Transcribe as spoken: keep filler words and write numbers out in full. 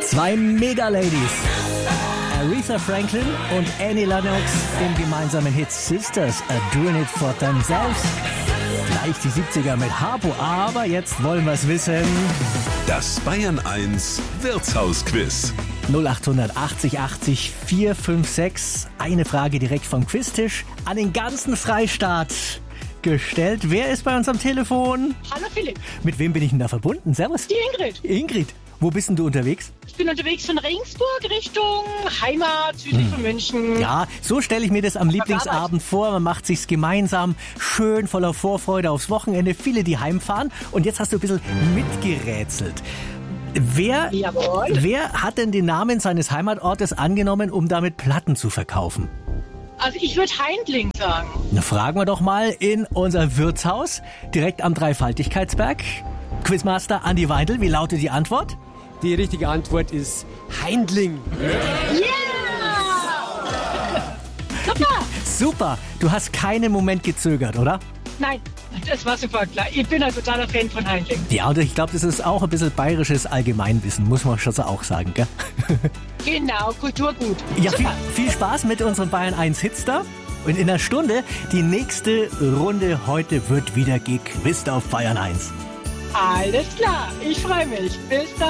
Zwei Mega-Ladies. Aretha Franklin und Annie Lennox im gemeinsamen Hit Sisters Are Doing It For Themselves. Gleich die siebziger mit Harpo, aber jetzt wollen wir es wissen. Das Bayern eins Wirtshausquiz. null acht achtzig achtzig vier fünf sechs. Eine Frage direkt vom Quiztisch an den ganzen Freistaat gestellt. Wer ist bei uns am Telefon? Hallo Philipp. Mit wem bin ich denn da verbunden? Servus. Die Ingrid. Ingrid, wo bist denn du unterwegs? Ich bin unterwegs von Regensburg Richtung Heimat, südlich hm. von München. Ja, so stelle ich mir das am Lieblingsabend vor. Man macht sich's gemeinsam, schön voller Vorfreude aufs Wochenende. Viele, die heimfahren. Und jetzt hast du ein bisschen mitgerätselt. Wer, wer hat denn den Namen seines Heimatortes angenommen, um damit Platten zu verkaufen? Also ich würde Heindling sagen. Na, fragen wir doch mal in unser Wirtshaus, direkt am Dreifaltigkeitsberg. Quizmaster Andi Weindl, wie lautet die Antwort? Die richtige Antwort ist Heindling. Yeah! Super! Super, du hast keinen Moment gezögert, oder? Nein, das war super klar. Ich bin ein totaler Fan von Heindling. Ja, und ich glaube, das ist auch ein bisschen bayerisches Allgemeinwissen, muss man schon so auch sagen, gell? Genau, Kulturgut. Ja, viel, viel Spaß mit unserem Bayern eins Hitstar. Und in einer Stunde die nächste Runde. Heute wird wieder gequizt auf Bayern eins. Alles klar, ich freue mich. Bis dann.